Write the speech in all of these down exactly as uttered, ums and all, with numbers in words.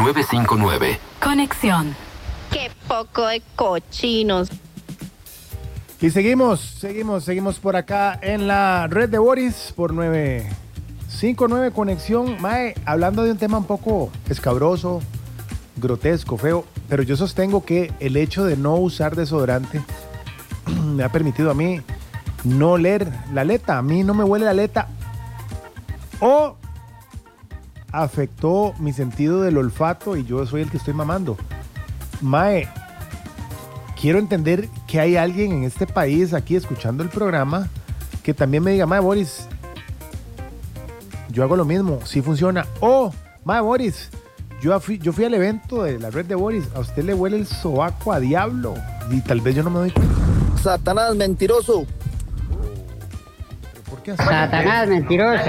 nueve cinco nueve. Conexión. Qué poco de cochinos. Y seguimos, seguimos, seguimos por acá en la red de Boris por nueve cinco nueve Conexión. Mae, hablando de un tema un poco escabroso, grotesco, feo, pero yo sostengo que el hecho de no usar desodorante me ha permitido a mí no oler la aleta. A mí no me huele la aleta. O afectó mi sentido del olfato y yo soy el que estoy mamando. Mae, quiero entender que hay alguien en este país aquí escuchando el programa que también me diga, Mae Boris, yo hago lo mismo, sí funciona. O, Mae Boris, yo fui, yo fui al evento de la red de Boris, a usted le huele el sobaco a diablo y tal vez yo no me doy cuenta. Satanás mentiroso. ¿Por qué así? Satanás mentiroso.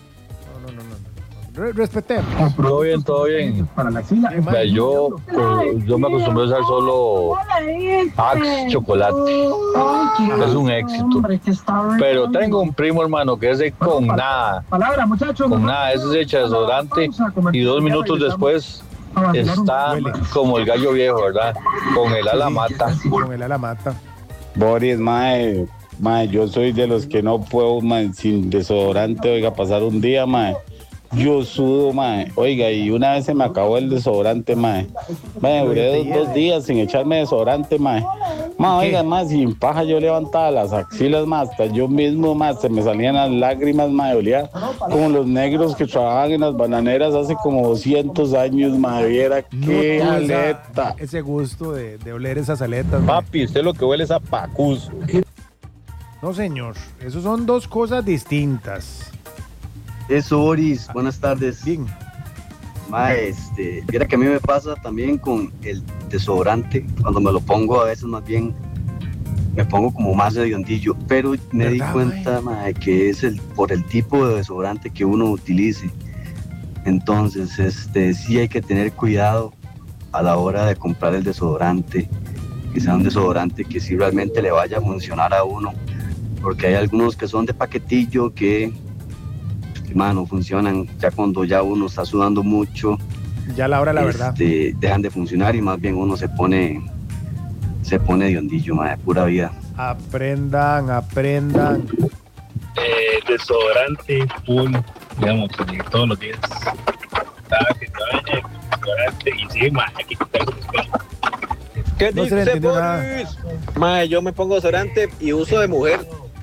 Respetemos. Todo bien, todo bien. Vea, yo, eh, yo me acostumbré a usar solo Axe chocolate. Es un éxito. Pero tengo un primo, hermano, que es de con nada. Con nada, ese se echa desodorante y dos minutos después está como el gallo viejo, ¿verdad? Con el ala mata. Con el ala mata. Boris, mae, mae, yo soy de los que no puedo, mae, sin desodorante, oiga, pasar un día, mae. Yo sudo, mae. Oiga, y una vez se me acabó el desodorante, mae. Mae, duré dos, dos días sin echarme desodorante, mae. Mae, oiga, mae, sin paja yo levantaba las axilas, mae. Hasta yo mismo, mae, se me salían las lágrimas, mae. Olía como los negros que trabajaban en las bananeras hace como doscientos años, mae. Viera qué no, aleta. Esa, ese gusto de, de oler esas aletas, mae. Papi, usted lo que huele es a pacus. No, señor. Esos son dos cosas distintas. Eso, Boris, buenas tardes. Bien. Ma, este, mira que a mí me pasa también con el desodorante, cuando me lo pongo a veces más bien me pongo como más de hediondillo, pero me di cuenta, ma, que es el por el tipo de desodorante que uno utilice. Entonces, este, sí hay que tener cuidado a la hora de comprar el desodorante, que sea un desodorante que sí realmente le vaya a funcionar a uno, porque hay algunos que son de paquetillo que no funcionan, ya cuando ya uno está sudando mucho, ya a la hora la este, verdad dejan de funcionar y más bien uno se pone se pone de hondillo, de pura vida. Aprendan, aprendan. Eh, desodorante full, digamos, todos los días. Cada que te bañe, desodorante y sí, ma, hay que quitarse los pelos. ¿Qué no dice Boris? Ma, yo me pongo desodorante y uso de mujer.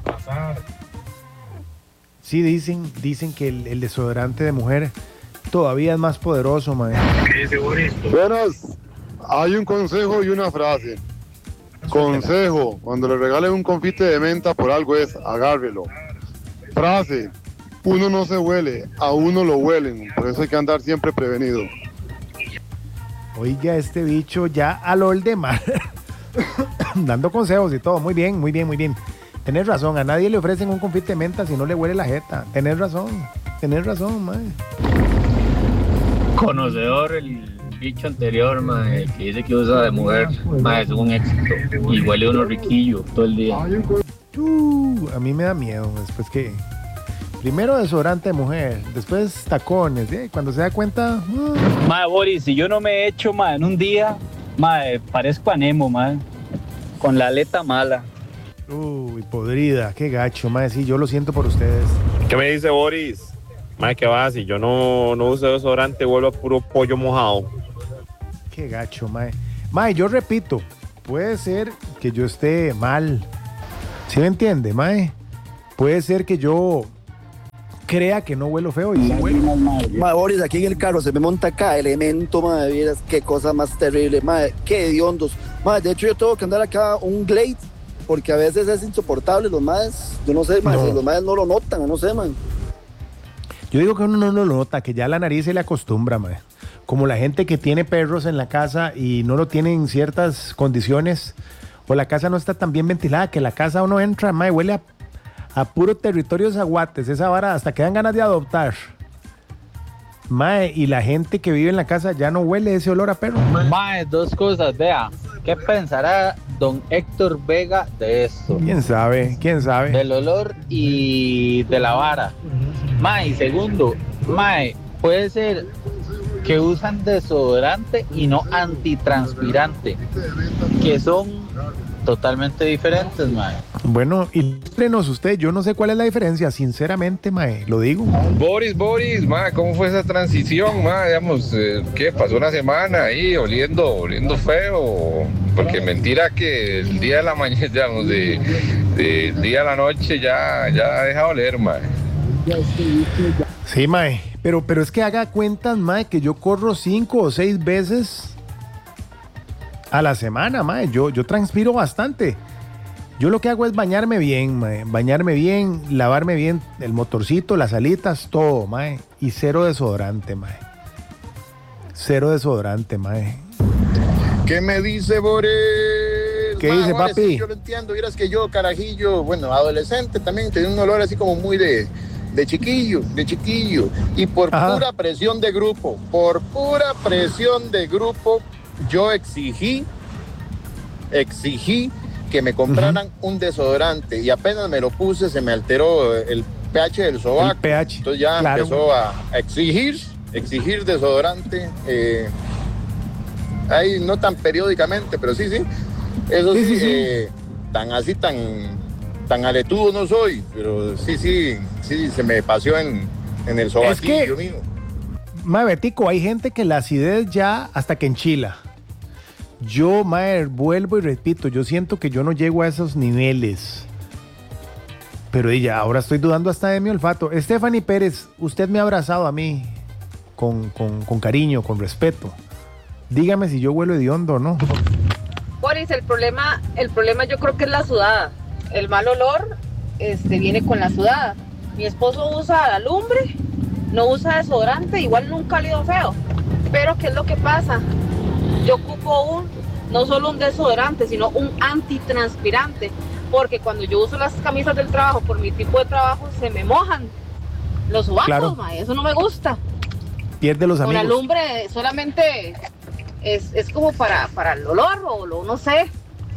Sí, dicen, dicen que el, el desodorante de mujer todavía es más poderoso, madre. ¿Qué dice Boris? Buenas, hay un consejo y una frase. Consejo, cuando le regalen un confite de menta por algo es agárrelo. Frase, uno no se huele, a uno lo huelen, por eso hay que andar siempre prevenido. Oiga, este bicho ya al Oldemar, dando consejos y todo, muy bien, muy bien, muy bien. Tenés razón, a nadie le ofrecen un confite de menta si no le huele la jeta. Tenés razón, tenés razón, mae. Conocedor el bicho anterior, mae, que dice que usa de mujer, mae, es un éxito. Y huele uno riquillo todo el día. Uh, a mí me da miedo, después que... Primero desodorante de mujer, después tacones, ¿eh? Cuando se da cuenta... Uh. Mae, Boris, si yo no me he hecho, mae, en un día, mae, parezco a Nemo, mae, con la aleta mala. Uy, podrida, qué gacho, mae, sí, yo lo siento por ustedes. ¿Qué me dice Boris? Mae, ¿qué va? Si yo no, no uso desodorante, vuelvo a puro pollo mojado. Qué gacho, mae. Mae, yo repito, puede ser que yo esté mal. ¿Sí me entiende, mae? Puede ser que yo crea que no huelo feo y sí huelo. Mae, Boris, aquí en el carro se me monta acá elemento, mae, vieras qué cosa más terrible, mae, qué hediondos. Mae, de hecho yo tengo que andar acá un Glade, porque a veces es insoportable, los maes, yo no sé, mae, no. Si los maes no lo notan, no sé, man. Yo digo que uno no lo nota, que ya la nariz se le acostumbra, mae. Como la gente que tiene perros en la casa y no lo tiene en ciertas condiciones, o la casa no está tan bien ventilada, que la casa uno entra, mae, huele a, a puro territorio zaguates, esa vara, hasta que dan ganas de adoptar. Mae, y la gente que vive en la casa ya no huele ese olor a perro. Mae, dos cosas, vea, ¿qué pensará don Héctor Vega de esto? ¿Quién sabe? ¿Quién sabe? Del olor y de la vara. Mae, segundo, mae, puede ser que usan desodorante y no antitranspirante, que son totalmente diferentes, mae. Bueno, ilústrenos usted, yo no sé cuál es la diferencia, sinceramente, mae, lo digo. Boris, Boris, ma, ¿cómo fue esa transición, ma? Digamos, eh, ¿qué? Pasó una semana ahí oliendo, oliendo feo, porque mentira que el día de la mañana, digamos, de, de el día a la noche ya, ya deja de oler, ma. Sí, mae, pero, pero es que haga cuentas, mae, que yo corro cinco o seis veces a la semana, mae. Yo, yo transpiro bastante. Yo lo que hago es bañarme bien, mae. Bañarme bien, lavarme bien el motorcito, las alitas, todo, mae. Y cero desodorante, mae. Cero desodorante, mae. ¿Qué me dice Boris? ¿Qué Ma, dice, Boris, papi? sí, yo lo entiendo. Vieras que yo, carajillo, bueno, adolescente también, tenía un olor así como muy de, de chiquillo, de chiquillo. Y por Ajá. pura presión de grupo, por pura presión de grupo, yo exigí, exigí que me compraran uh-huh. un desodorante. Y apenas me lo puse, se me alteró el pH del sobaco. El pH, entonces ya claro. empezó a exigir, exigir desodorante. Eh, ahí no tan periódicamente, pero sí, sí. Eso sí, sí, sí, sí. Eh, tan así, tan, tan aletudo no soy, pero sí, sí, sí, se me paseó en, en el sobaquillo es que, mío. Mae, Betico, hay gente que la acidez ya hasta que enchila. Yo, mae, vuelvo y repito, yo siento que yo no llego a esos niveles. Pero ya, ahora estoy dudando hasta de mi olfato. Stephanie Pérez, usted me ha abrazado a mí con, con, con cariño, con respeto. Dígame si yo huelo hediondo o no. Boris, el problema, el problema yo creo que es la sudada. El mal olor este, viene con la sudada. Mi esposo usa la lumbre, no usa desodorante, igual nunca ha olido feo. Pero ¿qué es lo que pasa? Yo ocupo un, no solo un desodorante, sino un antitranspirante. Porque cuando yo uso las camisas del trabajo, por mi tipo de trabajo, se me mojan los sobacos, claro. ma, eso no me gusta. Pierde los amigos. Con la lumbre solamente es, es como para, para el olor o lo, no sé.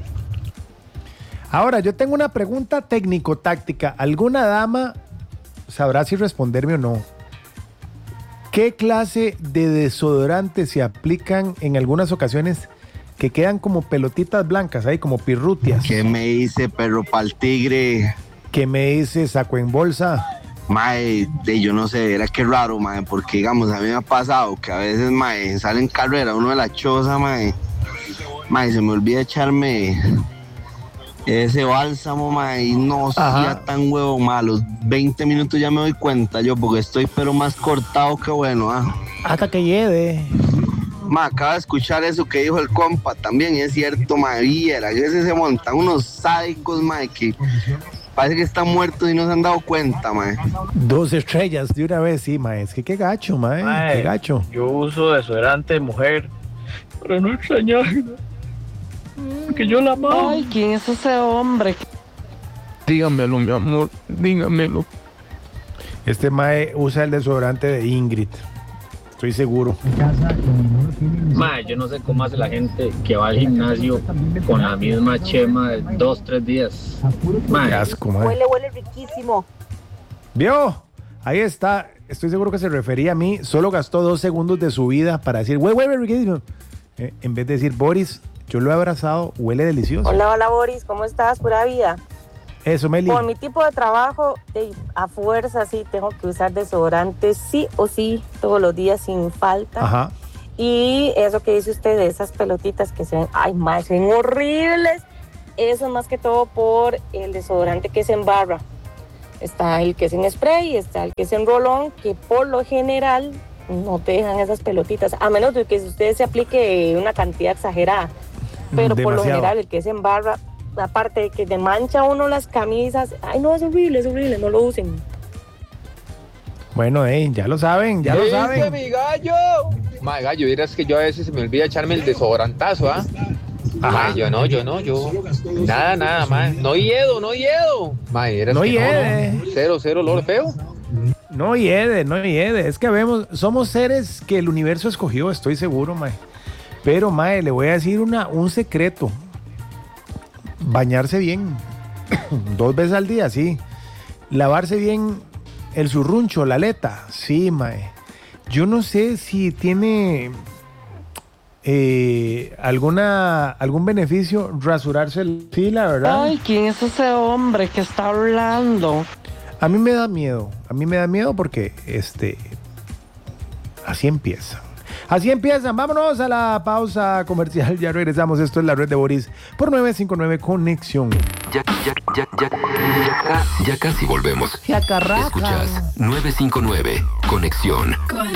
Ahora, yo tengo una pregunta técnico-táctica. ¿Alguna dama sabrá si responderme o no? ¿Qué clase de desodorante se aplican en algunas ocasiones que quedan como pelotitas blancas, ahí como pirrutias? ¿Qué me dice perro pa'l tigre? ¿Qué me dice saco en bolsa? Mae, de, yo no sé, era que raro, mae, porque digamos, a mí me ha pasado que a veces, mae, sale en carrera uno de la choza, mae, mae, se me olvida echarme ese bálsamo, mae, y no sea tan huevo, mae, a los veinte minutos ya me doy cuenta yo, porque estoy pero más cortado que bueno, ah. Hasta que llegue. Ma, acaba de escuchar eso que dijo el compa, también es cierto, ma, viera, a veces se montan unos sádicos, ma, que parece que están muertos y no se han dado cuenta, ma. Dos estrellas de una vez, sí, ma, es que qué gacho, ma, ma qué gacho. Yo uso desodorante de mujer para no extrañarla, porque yo la amo. Ay, ¿quién es ese hombre? Dígamelo, mi amor, dígamelo. Este mae usa el desodorante de Ingrid. Estoy seguro. Mae, yo no sé cómo hace la gente que va al gimnasio con la misma chema de dos, tres días. Mae, asco, mae. Huele, huele riquísimo. ¿Vio? Ahí está. Estoy seguro que se refería a mí. Solo gastó dos segundos de su vida para decir, huele, huele riquísimo. Eh, en vez de decir, Boris, yo lo he abrazado, huele delicioso. Hola, hola, Boris. ¿Cómo estás? Pura vida. Eso, Meli. Por mi tipo de trabajo, de, a fuerza sí tengo que usar desodorante, sí o sí, todos los días sin falta. Ajá. Y eso que dice usted de esas pelotitas que se ven, ay, más, se ven horribles. Eso es más que todo por el desodorante que es en barra. Está el que es en spray, está el que es en rolón, que por lo general no te dejan esas pelotitas, a menos de que usted se aplique una cantidad exagerada. Pero Demasiado. Por lo general el que es en barra, aparte de que te mancha uno las camisas, ay no, es horrible, es horrible, no lo usen. Bueno, eh, ya lo saben, ya lo saben. mi gallo! Ma, gallo, dirás que yo a veces se me olvida echarme el desodorantazo, ¿ah? Ma, yo no, yo no, yo. Nada, nada, ma. No hiedo, no hiedo. Ma, dirás no que hiede. No, no. Cero, cero, olor feo. No hiede, no hiede. Es que vemos, somos seres que el universo escogió, estoy seguro, mae. Pero, mae, le voy a decir una, un secreto. Bañarse bien, dos veces al día, sí. Lavarse bien el surruncho, la aleta, sí, mae. yo no sé si tiene eh, alguna algún beneficio rasurarse el fila, ¿verdad? Ay, ¿quién es ese hombre que está hablando? A mí me da miedo, a mí me da miedo porque este así empieza. Así empiezan. Vámonos a la pausa comercial. Ya regresamos. Esto es la Red de Boris por nueve cinco nueve Conexión. Ya, ya, ya, ya, ya, ya casi volvemos. Ya carraca. Escuchas nueve cinco nueve Conexión.